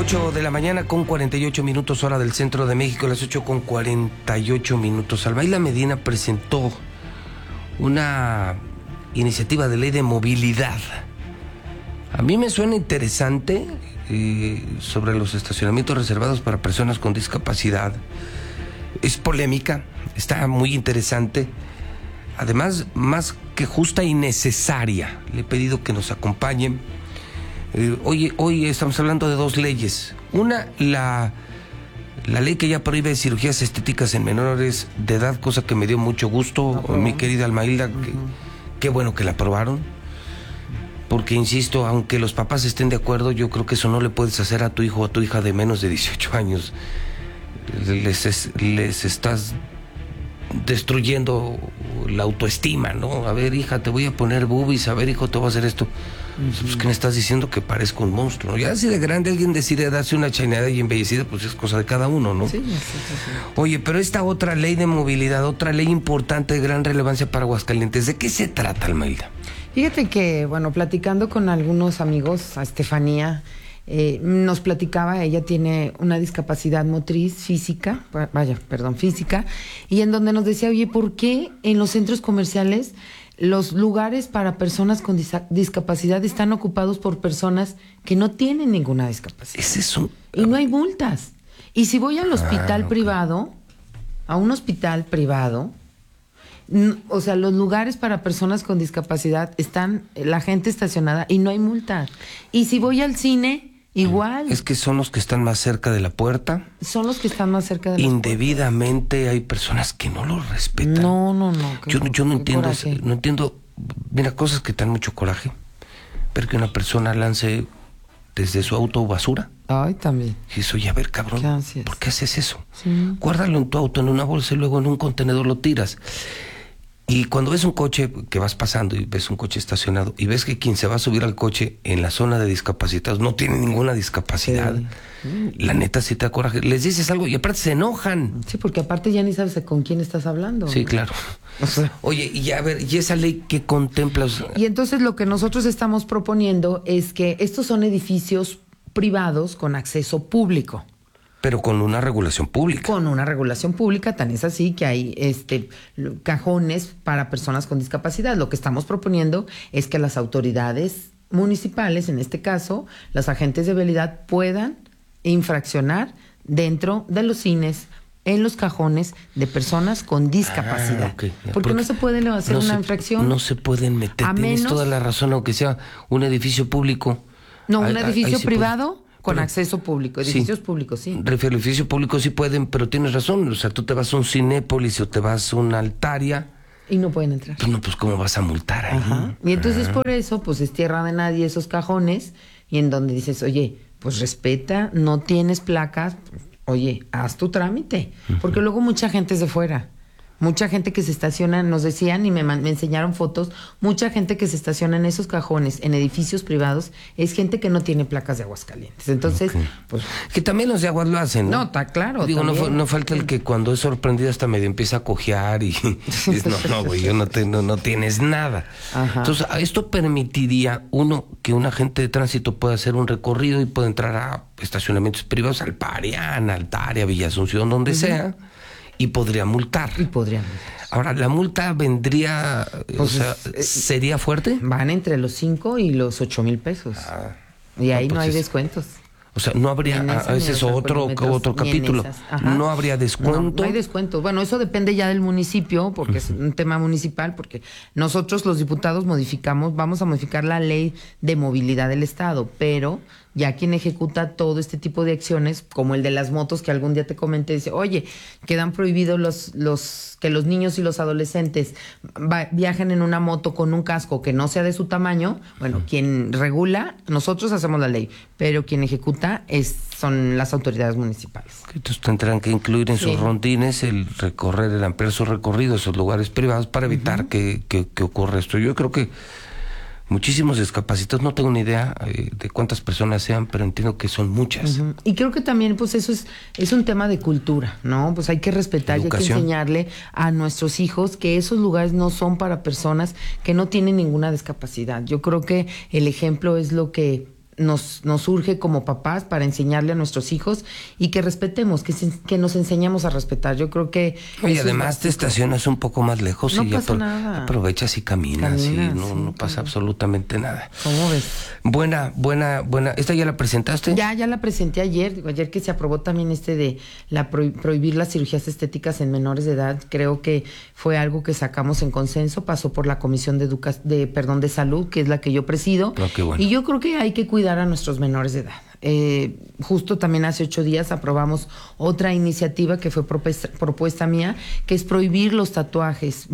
8 de la mañana con 48 minutos hora del centro de México, las 8 con 48 minutos. Albaida Medina presentó una iniciativa de ley de movilidad. A mí me suena interesante sobre los estacionamientos reservados para personas con discapacidad. Es polémica, está muy interesante. Además, más que justa y necesaria. Le he pedido que nos acompañen. Hoy estamos hablando de dos leyes. Una, la ley que ya prohíbe cirugías estéticas en menores de edad, cosa que me dio mucho gusto, mi querida Almailda. Qué bueno que la aprobaron. Porque, insisto, aunque los papás estén de acuerdo, yo creo que eso no le puedes hacer a tu hijo o a tu hija de menos de 18 años. Les estás destruyendo la autoestima, ¿no? A ver, hija, te voy a poner boobies, a ver, hijo, te voy a hacer esto. Pues, ¿qué me estás diciendo? Que parezco un monstruo, ¿no? Ya si de grande alguien decide darse una chaneada y embellecida, pues es cosa de cada uno, ¿no? Sí. Oye, pero esta otra ley de movilidad, otra ley importante de gran relevancia para Aguascalientes, ¿de qué se trata, Almailda? Fíjate que, platicando con algunos amigos, a Estefanía, nos platicaba, ella tiene una discapacidad motriz física, física, y en donde nos decía, oye, ¿por qué en los centros comerciales los lugares para personas con discapacidad están ocupados por personas que no tienen ninguna discapacidad? ¿Es eso? Y no hay multas. Y si voy al hospital privado, a un hospital privado, o sea, los lugares para personas con discapacidad están la gente estacionada y no hay multa. Y si voy al cine, igual. Es que son los que están más cerca de la puerta. Son los que están más cerca de la puerta. Indebidamente hay personas que no lo respetan. No. Yo no entiendo, no entiendo. Mira, cosas que te dan mucho coraje. Pero que una persona lance desde su auto basura. Ay, también. Y eso, oye, a ver, cabrón, ¿por qué haces eso? Sí. Guárdalo en tu auto, en una bolsa, y luego en un contenedor lo tiras. Y cuando ves un coche que vas pasando y ves un coche estacionado y ves que quien se va a subir al coche en la zona de discapacitados no tiene ninguna discapacidad, la neta sí te da coraje. Les dices algo y aparte se enojan. Sí, porque aparte ya ni sabes con quién estás hablando. Sí, ¿no? Claro. O sea, oye, y a ver, ¿y esa ley qué contempla? Y entonces lo que nosotros estamos proponiendo es que estos son edificios privados con acceso público. Pero con una regulación pública. Con una regulación pública, tan es así que hay cajones para personas con discapacidad. Lo que estamos proponiendo es que las autoridades municipales, en este caso, los agentes de vialidad, puedan infraccionar dentro de los cines, en los cajones de personas con discapacidad. Okay. Porque no se puede hacer una infracción. No se pueden meter. Tienes toda la razón, aunque sea un edificio público. No, un edificio privado. Con acceso público, edificios públicos, sí. Refiero, edificios públicos sí pueden, pero tienes razón. O sea, tú te vas a un Cinépolis o te vas a una Altaria. Y no pueden entrar. Pues ¿cómo vas a multar ahí? Ajá. Y entonces por eso, pues es tierra de nadie esos cajones, y en donde dices, oye, pues respeta, no tienes placas, oye, haz tu trámite. Porque luego mucha gente es de fuera. Mucha gente que se estaciona, nos decían y me enseñaron fotos, mucha gente que se estaciona en esos cajones, en edificios privados, es gente que no tiene placas de Aguascalientes. Entonces, pues... Que también los de Aguas lo hacen, ¿no? No, está claro. Digo, no falta el que cuando es sorprendido hasta medio empieza a cojear y dices, no, güey, no tienes nada. Ajá. Entonces, esto permitiría, que un agente de tránsito pueda hacer un recorrido y pueda entrar a estacionamientos privados, al Parián, Altaria, Villa Asunción, donde sea, y podría multar. Ahora, ¿la multa vendría, sería fuerte? Van entre los 5 y los 8 mil pesos. Y ahí no hay descuentos. O sea, no habría, a veces otro capítulo, no habría descuento. No hay descuento. Bueno, eso depende ya del municipio, porque es un tema municipal, porque nosotros los diputados vamos a modificar la ley de movilidad del Estado, pero ya quien ejecuta todo este tipo de acciones, como el de las motos que algún día te comenté, dice, oye, quedan prohibidos que los niños y los adolescentes viajen en una moto con un casco que no sea de su tamaño. Bueno, quien regula, nosotros hacemos la ley, pero quien ejecuta son las autoridades municipales. Entonces tendrán que incluir en sus rondines el ampliar su recorrido, esos lugares privados, para evitar que ocurra esto. Yo creo que muchísimos discapacitados, no tengo ni idea de cuántas personas sean, pero entiendo que son muchas. Y creo que también, pues eso es un tema de cultura, ¿no? Pues hay que respetar y hay que enseñarle a nuestros hijos que esos lugares no son para personas que no tienen ninguna discapacidad. Yo creo que el ejemplo es lo que nos urge como papás para enseñarle a nuestros hijos y que respetemos, que nos enseñemos a respetar. Yo creo que... Oye, además te estacionas un poco más lejos no y pasa nada. Aprovechas y caminas y no pasa absolutamente nada. ¿Cómo ves? Buena. ¿Esta ya la presentaste? Ya la presenté ayer. Ayer que se aprobó también de prohibir las cirugías estéticas en menores de edad. Creo que fue algo que sacamos en consenso. Pasó por la Comisión de Salud, que es la que yo presido. Oh, qué bueno. Y yo creo que hay que cuidar a nuestros menores de edad. Justo también hace 8 días aprobamos otra iniciativa que fue propuesta mía, que es prohibir los tatuajes,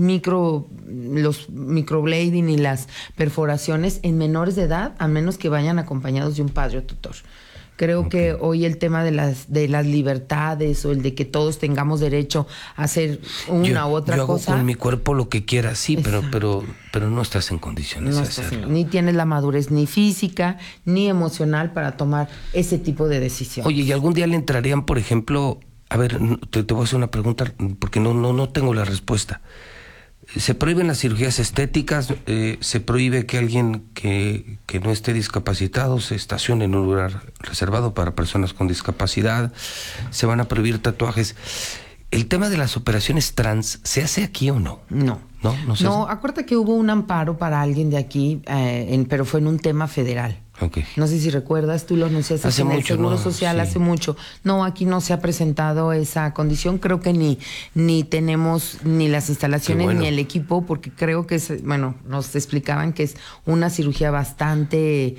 los microblading y las perforaciones en menores de edad, a menos que vayan acompañados de un padre o tutor. Creo que hoy el tema de las libertades o el de que todos tengamos derecho a hacer una u otra cosa. Yo hago cosa. con mi cuerpo lo que quiera, sí, pero no estás en condiciones de hacerlo. Ni tienes la madurez ni física ni emocional para tomar ese tipo de decisiones. Oye, ¿y algún día le entrarían, por ejemplo, a ver, te voy a hacer una pregunta porque no tengo la respuesta. Se prohíben las cirugías estéticas, se prohíbe que alguien que no esté discapacitado se estacione en un lugar reservado para personas con discapacidad, se van a prohibir tatuajes. ¿El tema de las operaciones trans se hace aquí o no? No. No, acuérdate que hubo un amparo para alguien de aquí, pero fue en un tema federal. Okay. No sé si recuerdas, tú lo anunciaste en el Seguro Social hace mucho. No, aquí no se ha presentado esa condición. Creo que ni tenemos ni las instalaciones ni el equipo, porque creo que nos explicaban que es una cirugía bastante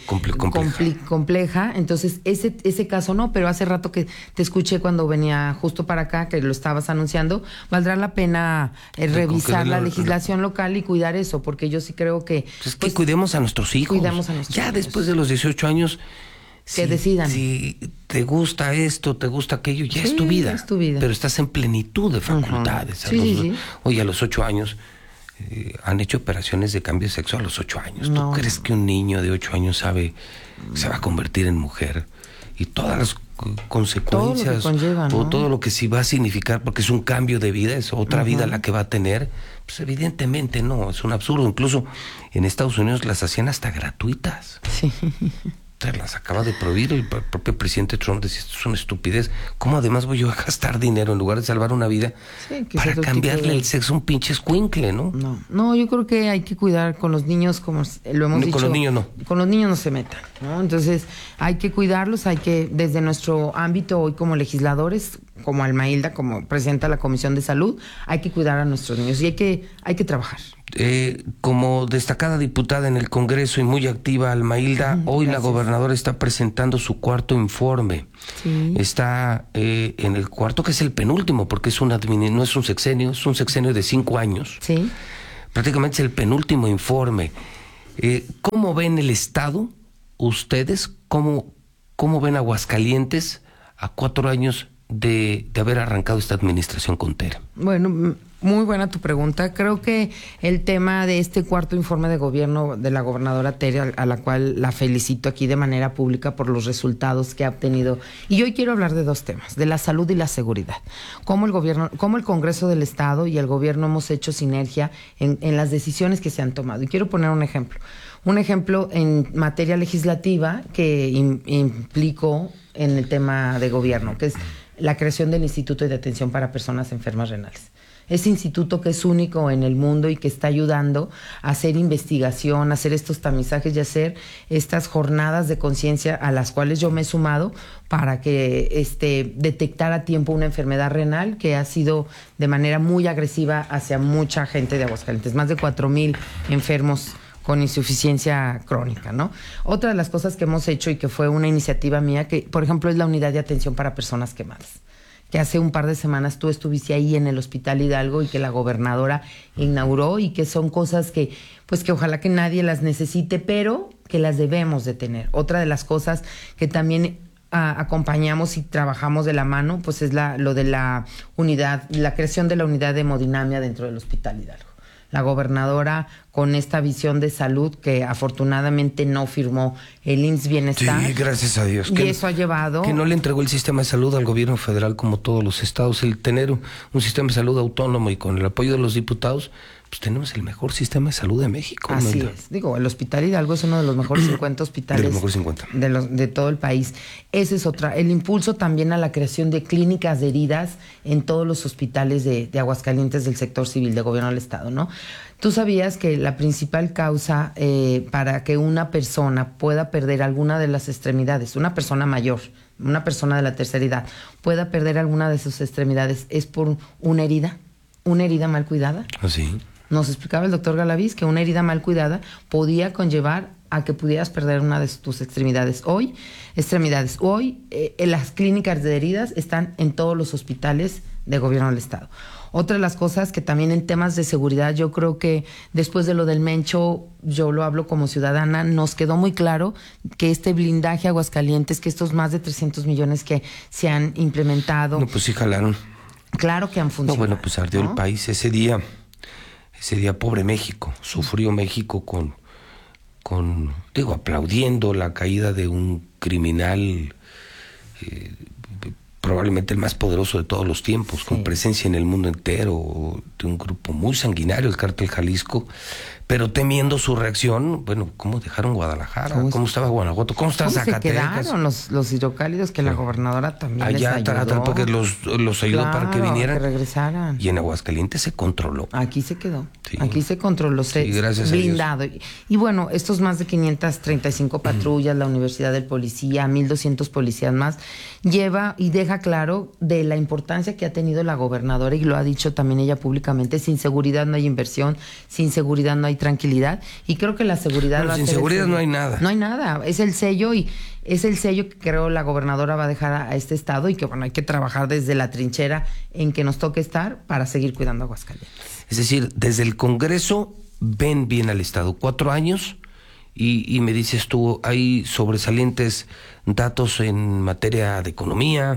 compleja. Entonces, ese caso no, pero hace rato que te escuché cuando venía justo para acá, que lo estabas anunciando, valdrá la pena revisar la legislación local y cuidar eso, porque yo sí creo que... Es que cuidemos a nuestros hijos. Ya después de los 18 años que decidan. Si te gusta esto, te gusta aquello, ya es tu vida. Es tu vida. Pero estás en plenitud de facultades. Sí. Oye, a los 8 años han hecho operaciones de cambio de sexo a los 8 años. No. ¿Tú crees que un niño de 8 años sabe que se va a convertir en mujer? Y todas las consecuencias todo lo que conlleva, ¿no? o todo lo que sí va a significar, porque es un cambio de vida, es otra vida la que va a tener. Pues evidentemente no, es un absurdo. Incluso en Estados Unidos las hacían hasta gratuitas. Sí. Las acaba de prohibir el propio presidente Trump. Decía, esto es una estupidez. ¿Cómo además voy yo a gastar dinero en lugar de salvar una vida para cambiarle el sexo a un pinche escuincle, ¿no? No, yo creo que hay que cuidar con los niños, como lo hemos dicho. Con los niños no. Con los niños no se metan, ¿no? Entonces hay que cuidarlos, hay que, desde nuestro ámbito hoy como legisladores, como Almailda, como presidenta de la Comisión de Salud, hay que cuidar a nuestros niños y hay que trabajar. Como destacada diputada en el Congreso y muy activa, Almailda, hoy la gobernadora está presentando su cuarto informe. Sí. Está en el cuarto, que es el penúltimo, porque no es un sexenio, es un sexenio de 5 años. Sí. Prácticamente es el penúltimo informe. ¿Cómo ven el Estado ustedes? ¿Cómo ven Aguascalientes a 4 años de haber arrancado esta administración con Tere? Bueno, muy buena tu pregunta. Creo que el tema de este cuarto informe de gobierno de la gobernadora Tere, a la cual la felicito aquí de manera pública por los resultados que ha obtenido. Y hoy quiero hablar de 2 temas, de la salud y la seguridad. Cómo el Congreso del Estado y el gobierno hemos hecho sinergia en las decisiones que se han tomado. Y quiero poner un ejemplo. Un ejemplo en materia legislativa que implicó en el tema de gobierno, que es la creación del Instituto de Atención para Personas Enfermas Renales. Ese instituto que es único en el mundo y que está ayudando a hacer investigación, a hacer estos tamizajes y a hacer estas jornadas de conciencia a las cuales yo me he sumado para que detectar a tiempo una enfermedad renal que ha sido de manera muy agresiva hacia mucha gente de Aguascalientes, más de 4,000 enfermos con insuficiencia crónica, ¿no? Otra de las cosas que hemos hecho y que fue una iniciativa mía, que por ejemplo es la unidad de atención para personas quemadas, que hace un par de semanas tú estuviste ahí en el Hospital Hidalgo y que la gobernadora inauguró y que son cosas que ojalá que nadie las necesite, pero que las debemos de tener. Otra de las cosas que también acompañamos y trabajamos de la mano, pues es lo de la creación de la unidad de hemodinamia dentro del Hospital Hidalgo. La gobernadora, con esta visión de salud que afortunadamente no firmó el IMSS Bienestar. Sí, gracias a Dios. Y eso ha llevado... Que no le entregó el sistema de salud al gobierno federal como todos los estados. El tener un sistema de salud autónomo y con el apoyo de los diputados pues tenemos el mejor sistema de salud de México. Así Almeida. es. Digo, el Hospital Hidalgo es uno de los mejores 50 hospitales. De los mejores 50. De todo el país. Esa es otra. El impulso también a la creación de clínicas de heridas en todos los hospitales de Aguascalientes del sector civil de gobierno del Estado, ¿no? ¿Tú sabías que la principal causa para que una persona pueda perder alguna de las extremidades, una persona mayor, una persona de la tercera edad, pueda perder alguna de sus extremidades es por una herida mal cuidada? Así. Nos explicaba el doctor Galaviz que una herida mal cuidada podía conllevar a que pudieras perder una de tus extremidades. Hoy, las clínicas de heridas están en todos los hospitales de gobierno del Estado. Otra de las cosas que también en temas de seguridad, yo creo que después de lo del Mencho, yo lo hablo como ciudadana, nos quedó muy claro que este blindaje a Aguascalientes, que estos más de 300 millones que se han implementado... No, pues sí jalaron. Claro que han funcionado. No, bueno, pues ardió el país ese día, pobre México. Sufrió México con aplaudiendo la caída de un criminal, probablemente el más poderoso de todos los tiempos, sí, con presencia en el mundo entero, de un grupo muy sanguinario, el Cártel Jalisco, pero temiendo su reacción. Bueno, ¿cómo dejaron Guadalajara? ¿Cómo estaba Guanajuato? ¿Cómo estaba Zacatecas? Se quedaron los hidrocálidos que la gobernadora también allá les ayudó. porque los ayudó, claro, para que vinieran. Que regresaran. Y en Aguascalientes se controló. Aquí se quedó. Sí. Aquí se controló, gracias blindado. Y bueno, estos más de 535 patrullas, la Universidad del Policía, 1,200 policías más, lleva y deja claro de la importancia que ha tenido la gobernadora, y lo ha dicho también ella públicamente: sin seguridad no hay inversión, sin seguridad no hay tranquilidad, y creo que la seguridad sin seguridad no hay nada. No hay nada, es el sello, y es el sello que creo la gobernadora va a dejar a este estado, y que bueno, hay que trabajar desde la trinchera en que nos toque estar para seguir cuidando a Aguascalientes. Es decir, desde el Congreso ven bien al estado, 4 años, y me dices tú, hay sobresalientes datos en materia de economía,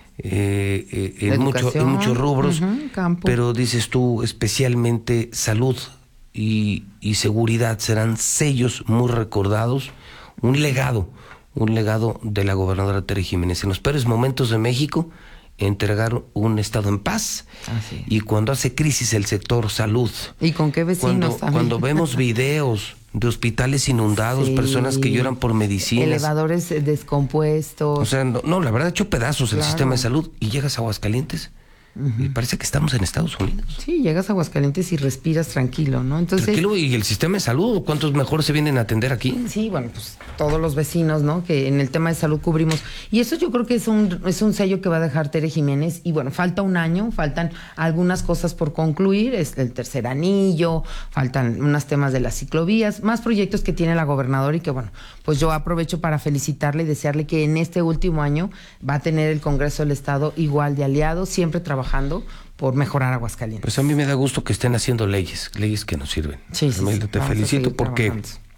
en muchos rubros, campo. Pero dices tú, especialmente salud y seguridad serán sellos muy recordados, un legado de la gobernadora Tere Jiménez. En los peores momentos de México, entregar un estado en paz. Así. Y cuando hace crisis el sector salud, y con qué vecinos cuando vemos videos de hospitales inundados, sí, personas que lloran por medicinas, elevadores descompuestos, o sea, no, la verdad, ha hecho pedazos, claro, el sistema de salud, y llegas a Aguascalientes y parece que estamos en Estados Unidos. Sí, llegas a Aguascalientes y respiras tranquilo, ¿no? Entonces, tranquilo. ¿Y el sistema de salud? ¿Cuántos mejor se vienen a atender aquí? Sí, bueno, pues todos los vecinos, ¿no? Que en el tema de salud cubrimos. Y eso yo creo que es un sello que va a dejar Tere Jiménez. Y bueno, falta un año, faltan algunas cosas por concluir. Es el tercer anillo, faltan unos temas de las ciclovías, más proyectos que tiene la gobernadora, y que bueno, pues yo aprovecho para felicitarle y desearle que en este último año va a tener el Congreso del Estado igual de aliado, siempre trabajando por mejorar Aguascalientes. Pues a mí me da gusto que estén haciendo leyes que nos sirven. Sí, te felicito porque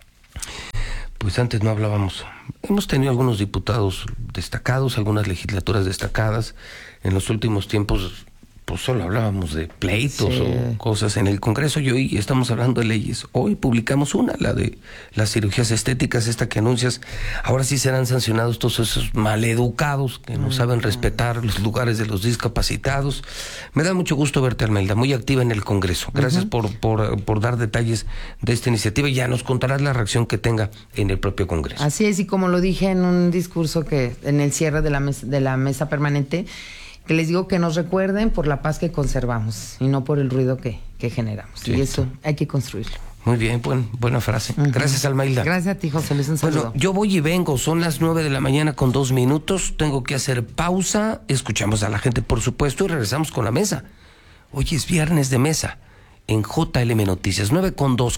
pues antes no hablábamos. Hemos tenido algunos diputados destacados, algunas legislaturas destacadas. En los últimos tiempos pues solo hablábamos de pleitos, sí, o cosas en el Congreso, y hoy estamos hablando de leyes. Hoy publicamos una, la de las cirugías estéticas, esta que anuncias. Ahora sí serán sancionados todos esos maleducados que no saben respetar los lugares de los discapacitados. Me da mucho gusto verte, Almeida, muy activa en el Congreso. Gracias por dar detalles de esta iniciativa, y ya nos contarás la reacción que tenga en el propio Congreso. Así es, y como lo dije en un discurso que en el cierre de la mesa permanente, que les digo que nos recuerden por la paz que conservamos y no por el ruido que generamos. Sí, y eso hay que construirlo. Muy bien, buena frase. Gracias, Almeida. Gracias a ti, José Luis. Un saludo. Bueno, yo voy y vengo. Son las 9:00 con 2 minutos. Tengo que hacer pausa. Escuchamos a la gente, por supuesto, y regresamos con la mesa. Hoy es viernes de mesa en JLM Noticias. 9:02,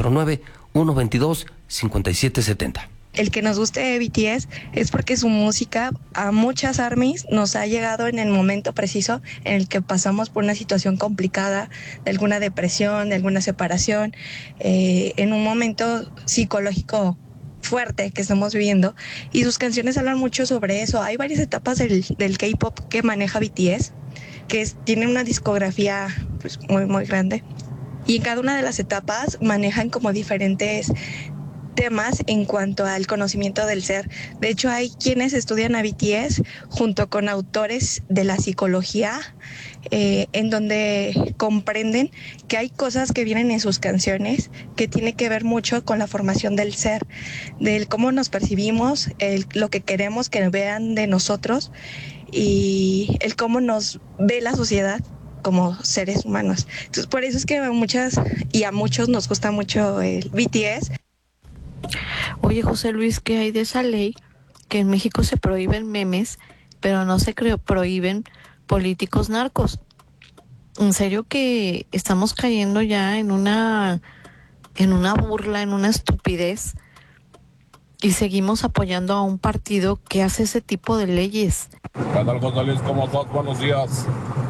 449-122-5770. El que nos guste de BTS es porque su música a muchas ARMYs nos ha llegado en el momento preciso en el que pasamos por una situación complicada, de alguna depresión, de alguna separación, en un momento psicológico fuerte que estamos viviendo, y sus canciones hablan mucho sobre eso. Hay varias etapas del K-pop que maneja BTS, que tiene una discografía pues muy, muy grande, y en cada una de las etapas manejan como diferentes temas en cuanto al conocimiento del ser. De hecho, hay quienes estudian a BTS junto con autores de la psicología, en donde comprenden que hay cosas que vienen en sus canciones que tiene que ver mucho con la formación del ser, del cómo nos percibimos, lo que queremos que vean de nosotros y el cómo nos ve la sociedad como seres humanos. Entonces, por eso es que a muchos nos gusta mucho el BTS. Oye, José Luis, ¿qué hay de esa ley que en México se prohíben memes, pero no se prohíben políticos narcos? En serio que estamos cayendo ya en una burla, en una estupidez, y seguimos apoyando a un partido que hace ese tipo de leyes. ¿Qué tal, José Luis? ¿Cómo estás? Buenos días.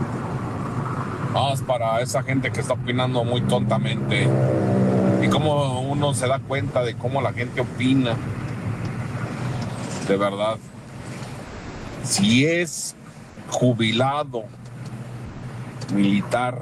Más para esa gente que está opinando muy tontamente. Y cómo uno se da cuenta de cómo la gente opina. De verdad. Si es jubilado militar,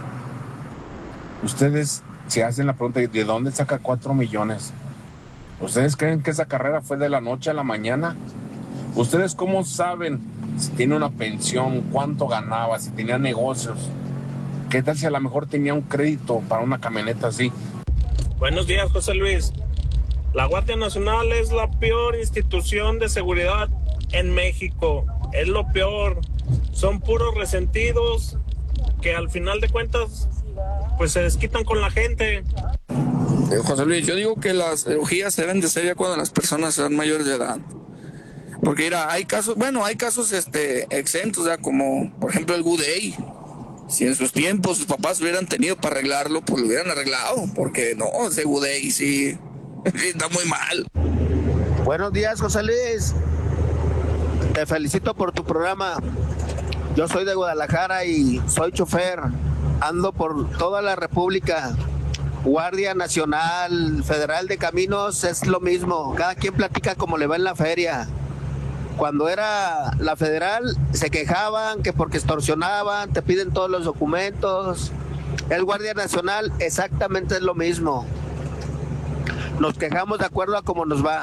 ustedes se hacen la pregunta de dónde saca 4 millones. ¿Ustedes creen que esa carrera fue de la noche a la mañana? ¿Ustedes cómo saben si tiene una pensión, cuánto ganaba, si tenía negocios? ¿Qué tal si a lo mejor tenía un crédito para una camioneta así? Buenos días, José Luis. La Guardia Nacional es la peor institución de seguridad en México. Es lo peor. Son puros resentidos que al final de cuentas pues se desquitan con la gente. José Luis, yo digo que las cirugías deben de ser ya cuando las personas sean mayores de edad. Porque mira, hay casos exentos, ya como por ejemplo el Good Day. Si en sus tiempos sus papás hubieran tenido para arreglarlo, pues lo hubieran arreglado. Porque no, ese Good Day sí está muy mal. Buenos días, José Luis. Te felicito por tu programa. Yo soy de Guadalajara y soy chofer. Ando por toda la República. Guardia Nacional, Federal de Caminos, es lo mismo. Cada quien platica como le va en la feria. Cuando era la federal, se quejaban que porque extorsionaban, te piden todos los documentos. El Guardia Nacional exactamente es lo mismo. Nos quejamos de acuerdo a cómo nos va.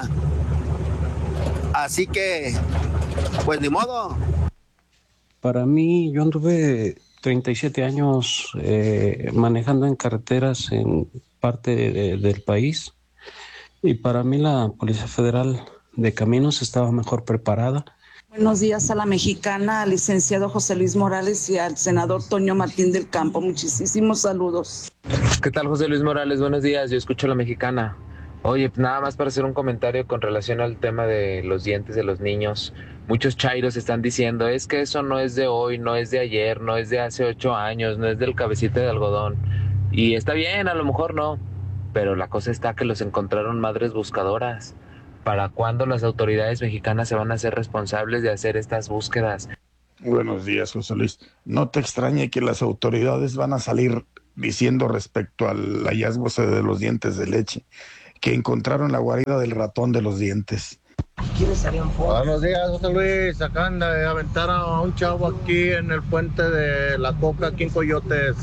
Así que, pues ni modo. Para mí, yo anduve 37 años manejando en carreteras en parte del país, y para mí la Policía Federal de Caminos estaba mejor preparada. Buenos días a la mexicana, al licenciado José Luis Morales y al senador Toño Martín del Campo. Muchísimos saludos. ¿Qué tal, José Luis Morales? Buenos días, yo escucho a la mexicana. Oye, nada más para hacer un comentario con relación al tema de los dientes de los niños. Muchos chairos están diciendo, es que eso no es de hoy, no es de ayer, no es de hace 8 años, no es del cabecita de algodón. Y está bien, a lo mejor no, pero la cosa está que los encontraron madres buscadoras. ¿Para cuándo las autoridades mexicanas se van a hacer responsables de hacer estas búsquedas? Buenos días, José Luis. No te extrañe que las autoridades van a salir diciendo respecto al hallazgo de los dientes de leche, que encontraron la guarida del ratón de los dientes. Buenos días, José Luis. Acaban de aventar a un chavo aquí en el puente de la Coca, aquí en Coyotes.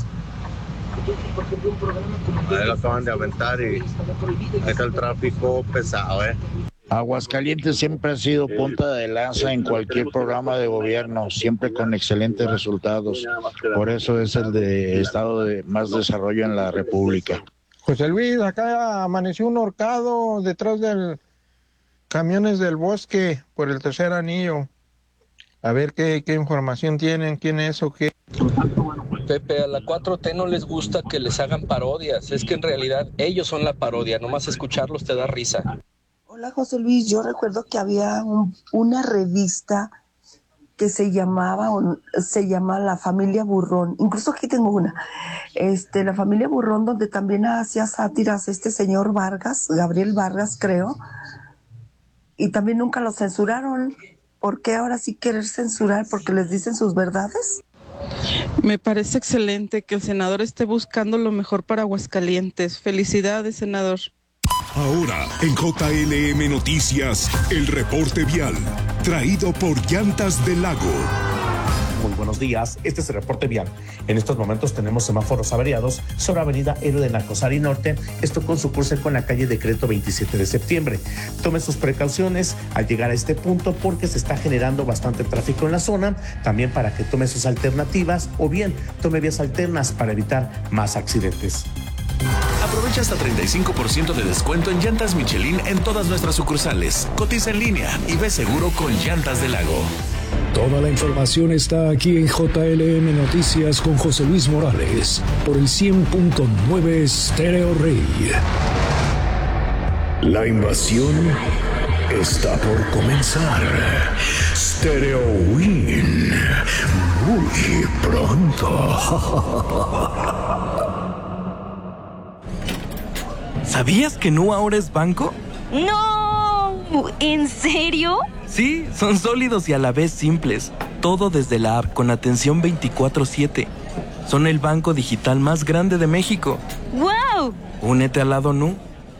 Ahí lo acaban de aventar y ahí está el tráfico pesado, Aguascalientes siempre ha sido punta de lanza en cualquier programa de gobierno, siempre con excelentes resultados. Por eso es el estado de más desarrollo en la República. José Luis, acá amaneció un horcado detrás del camiones del bosque por el tercer anillo. A ver qué información tienen, quién es o qué. Pepe, a la 4T no les gusta que les hagan parodias. Es que en realidad ellos son la parodia, nomás escucharlos te da risa. Hola, José Luis, yo recuerdo que había una revista que se llama La Familia Burrón. Incluso aquí tengo una. La Familia Burrón, donde también hacía sátiras este señor Vargas, Gabriel Vargas, creo. Y también nunca lo censuraron. ¿Por qué ahora sí querer censurar? ¿Porque les dicen sus verdades? Me parece excelente que el senador esté buscando lo mejor para Aguascalientes. Felicidades, senador. Ahora, en JLM Noticias, el reporte vial, traído por Llantas del Lago. Muy buenos días, este es el reporte vial. En estos momentos tenemos semáforos averiados sobre avenida Héroe de Nacosari Norte, esto con su cruce con la calle Decreto 27 de septiembre. Tome sus precauciones al llegar a este punto porque se está generando bastante tráfico en la zona, también para que tome sus alternativas o bien tome vías alternas para evitar más accidentes. Aprovecha hasta 35% de descuento en llantas Michelin en todas nuestras sucursales. Cotiza en línea y ve seguro con Llantas del Lago. Toda la información está aquí en JLM Noticias con José Luis Morales por el 100.9 Stereo Rey. La invasión está por comenzar. Stereo Win. Muy pronto. ¿Sabías que Nu ahora es banco? ¡No! ¿En serio? Sí, son sólidos y a la vez simples. Todo desde la app con atención 24/7. Son el banco digital más grande de México. ¡Wow! Únete al lado Nu.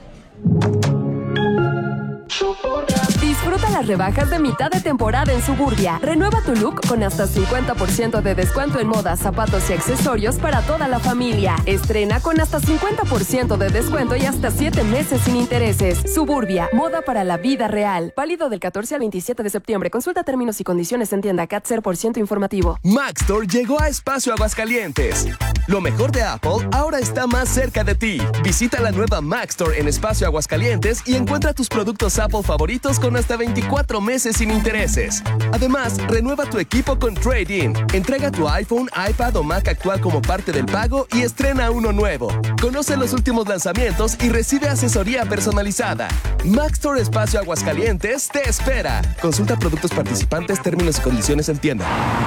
Disfruta las rebajas de mitad de temporada en Suburbia. Renueva tu look con hasta 50% de descuento en modas, zapatos y accesorios para toda la familia. Estrena con hasta 50% de descuento y hasta 7 meses sin intereses. Suburbia, moda para la vida real. Válido del 14 al 27 de septiembre. Consulta términos y condiciones en tienda CAT 0% informativo. Maxtor llegó a Espacio Aguascalientes. Lo mejor de Apple ahora está más cerca de ti. Visita la nueva Maxtor en Espacio Aguascalientes y encuentra tus productos Apple favoritos con hasta 24 meses sin intereses. Además, renueva tu equipo con Trade-in. Entrega tu iPhone, iPad o Mac actual como parte del pago y estrena uno nuevo. Conoce los últimos lanzamientos y recibe asesoría personalizada. Maxtor Espacio Aguascalientes te espera. Consulta productos participantes, términos y condiciones en tienda.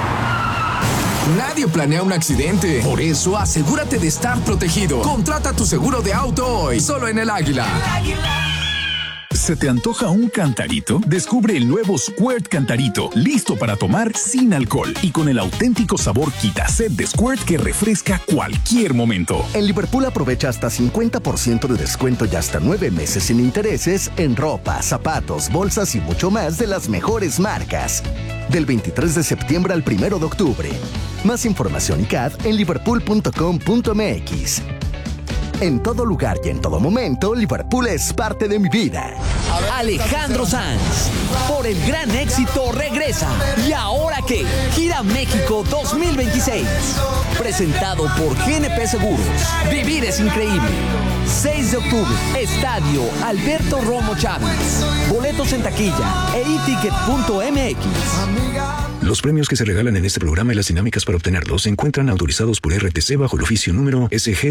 Nadie planea un accidente. Por eso, asegúrate de estar protegido. Contrata tu seguro de auto hoy, solo en El Águila. ¿Se te antoja un cantarito? Descubre el nuevo Squirt Cantarito, listo para tomar sin alcohol y con el auténtico sabor Quita-Sed de Squirt que refresca cualquier momento. En Liverpool aprovecha hasta 50% de descuento y hasta 9 meses sin intereses en ropa, zapatos, bolsas y mucho más de las mejores marcas. Del 23 de septiembre al 1 de octubre. Más información y CAD en liverpool.com.mx. En todo lugar y en todo momento, Liverpool es parte de mi vida. Alejandro Sanz, por el gran éxito, regresa. ¿Y ahora qué? Gira México 2026. Presentado por GNP Seguros. Vivir es increíble. 6 de octubre, Estadio Alberto Romo Chávez. Boletos en taquilla e eticket.mx. Los premios que se regalan en este programa y las dinámicas para obtenerlos se encuentran autorizados por RTC bajo el oficio número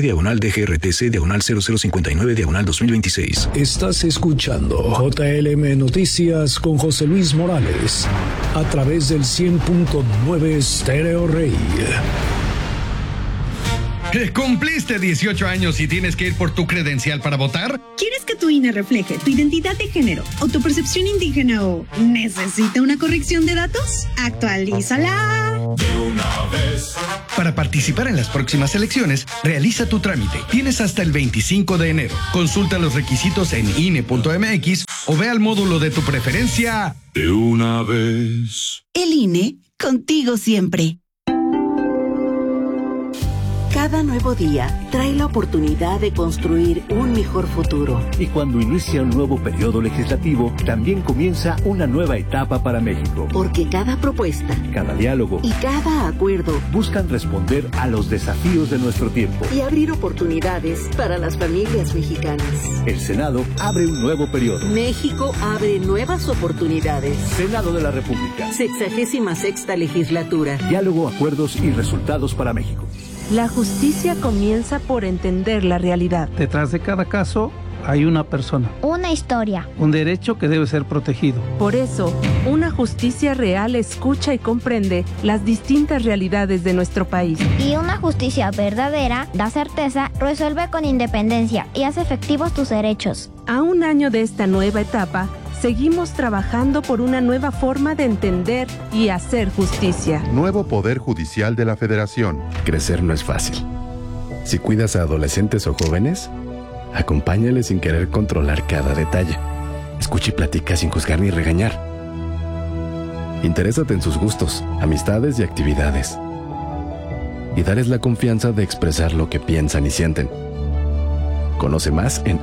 SG/DGRTC/0059/2026. Estás escuchando JLM Noticias con José Luis Morales a través del 100.9 Stereo Rey. ¿Cumpliste 18 años y tienes que ir por tu credencial para votar? ¿Quieres que tu INE refleje tu identidad de género, autopercepción indígena o necesita una corrección de datos? ¡Actualízala! De una vez. Para participar en las próximas elecciones, realiza tu trámite. Tienes hasta el 25 de enero. Consulta los requisitos en INE.mx o ve al módulo de tu preferencia. De una vez. El INE, contigo siempre. Cada nuevo día trae la oportunidad de construir un mejor futuro. Y cuando inicia un nuevo periodo legislativo, también comienza una nueva etapa para México. Porque cada propuesta, cada diálogo y cada acuerdo buscan responder a los desafíos de nuestro tiempo y abrir oportunidades para las familias mexicanas. El Senado abre un nuevo periodo. México abre nuevas oportunidades. Senado de la República. 66ª legislatura. Diálogo, acuerdos y resultados para México. La justicia comienza por entender la realidad. Detrás de cada caso hay una persona. Una historia. Un derecho que debe ser protegido. Por eso, una justicia real escucha y comprende las distintas realidades de nuestro país. Y una justicia verdadera da certeza, resuelve con independencia y hace efectivos tus derechos. A un año de esta nueva etapa, seguimos trabajando por una nueva forma de entender y hacer justicia. Nuevo Poder Judicial de la Federación. Crecer no es fácil. Si cuidas a adolescentes o jóvenes, acompáñales sin querer controlar cada detalle. Escucha y platica sin juzgar ni regañar. Interésate en sus gustos, amistades y actividades. Y dales la confianza de expresar lo que piensan y sienten. Conoce más en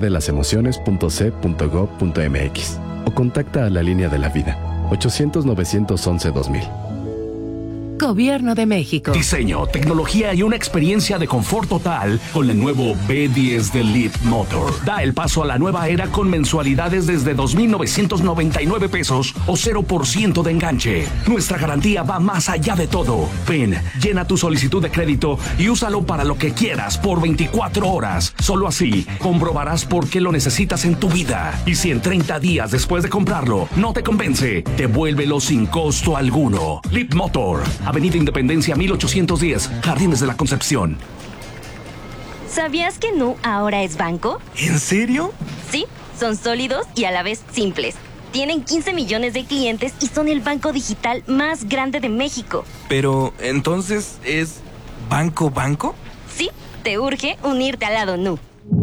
abcdelasemociones.c.gov.mx o contacta a la Línea de la Vida, 800-911-2000. Gobierno de México. Diseño, tecnología y una experiencia de confort total con el nuevo B10 de Leap Motor. Da el paso a la nueva era con mensualidades desde 2,999 pesos o 0% de enganche. Nuestra garantía va más allá de todo. Ven, llena tu solicitud de crédito y úsalo para lo que quieras por 24 horas. Solo así comprobarás por qué lo necesitas en tu vida. Y si en 30 días después de comprarlo no te convence, devuélvelo sin costo alguno. Leap Motor, Avenida Independencia 1810, Jardines de la Concepción. ¿Sabías que Nu ahora es banco? ¿En serio? Sí, son sólidos y a la vez simples. Tienen 15 millones de clientes y son el banco digital más grande de México. Pero, ¿entonces es banco? Sí, te urge unirte al lado Nu.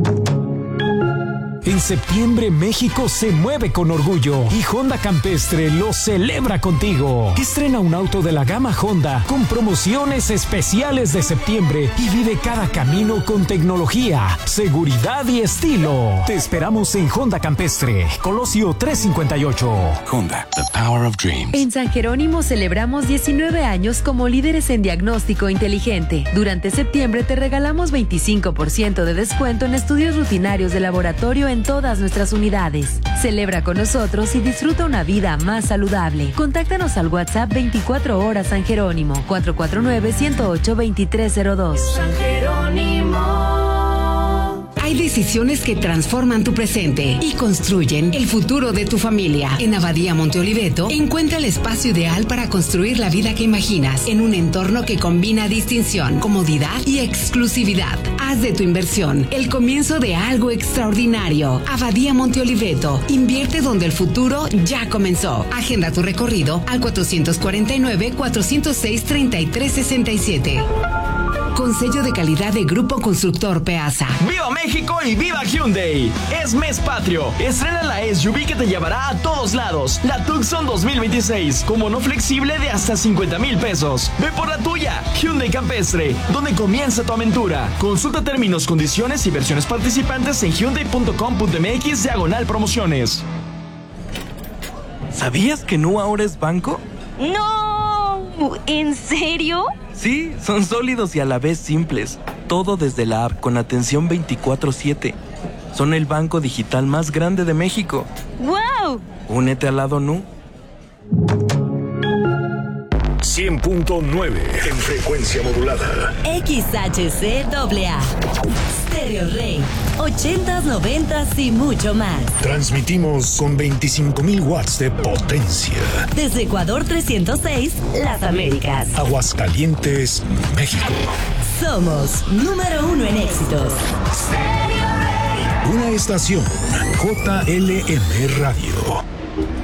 En septiembre, México se mueve con orgullo y Honda Campestre lo celebra contigo. Estrena un auto de la gama Honda con promociones especiales de septiembre y vive cada camino con tecnología, seguridad y estilo. Te esperamos en Honda Campestre, Colosio 358. Honda, the power of dreams. En San Jerónimo celebramos 19 años como líderes en diagnóstico inteligente. Durante septiembre te regalamos 25% de descuento en estudios rutinarios de laboratorio en todas nuestras unidades. Celebra con nosotros y disfruta una vida más saludable. Contáctanos al WhatsApp 24 horas San Jerónimo, 449-108-2302. San Jerónimo. Hay decisiones que transforman tu presente y construyen el futuro de tu familia. En Abadía Monte Oliveto, encuentra el espacio ideal para construir la vida que imaginas en un entorno que combina distinción, comodidad y exclusividad. Haz de tu inversión el comienzo de algo extraordinario. Abadía Monte Oliveto, invierte donde el futuro ya comenzó. Agenda tu recorrido al 449-406-3367. Con sello de calidad de Grupo Constructor Peasa. ¡Viva México y viva Hyundai! Es mes patrio. Estrena la SUV que te llevará a todos lados. La Tucson 2026, con bono flexible de hasta 50,000 pesos. Ve por la tuya. Hyundai Campestre, donde comienza tu aventura. Consulta términos, condiciones y versiones participantes en hyundai.com.mx/promociones. ¿Sabías que Nu ahora es banco? ¡No! ¿En serio? Sí, son sólidos y a la vez simples. Todo desde la app con atención 24/7. Son el banco digital más grande de México. ¡Wow! Únete al lado Nu. 100.9 en frecuencia modulada. XHCAA. Stereo Rey. 80s, 90s y mucho más. Transmitimos con 25,000 watts de potencia. Desde Ecuador 306, Las Américas. Aguascalientes, México. Somos número 1 en éxitos. Una estación JLM Radio.